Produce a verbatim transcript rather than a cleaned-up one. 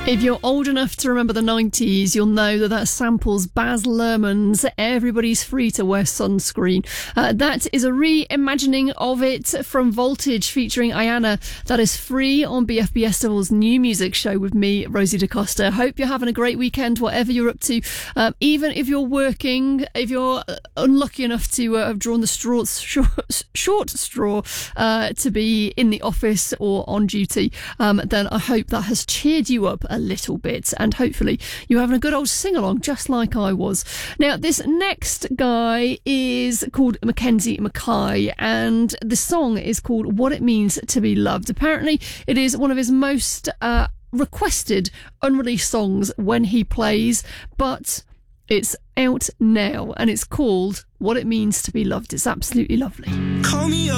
If you're old enough to remember the nineties, you'll know that that samples Baz Luhrmann's Everybody's Free to Wear Sunscreen. Uh, that is a reimagining of it from Voltage featuring Ayana. That is free on B F B Festival's new music show with me, Rosie DaCosta. Hope you're having a great weekend, whatever you're up to. Um, even if you're working, if you're unlucky enough to uh, have drawn the straw, short, short straw uh, to be in the office or on duty, um, then I hope that has cheered you up a little bit, and hopefully you're having a good old sing-along just like I was. Now, this next guy is called Mackenzie Mackay, and the song is called What It Means to Be Loved. Apparently it is one of his most uh, requested unreleased songs when he plays, but it's out now and it's called What It Means to Be Loved. It's absolutely lovely. Call me up.